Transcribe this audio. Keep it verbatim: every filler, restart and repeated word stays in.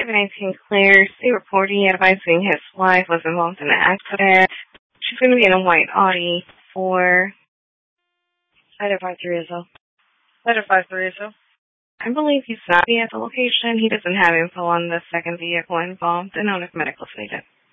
nineteen clear. State reporting advising his wife was involved in an accident. She's going to be in a white Audi for Item five three is oh. Item five three is oh. I believe he's not at the location. He doesn't have info on the second vehicle involved. And no medical is needed.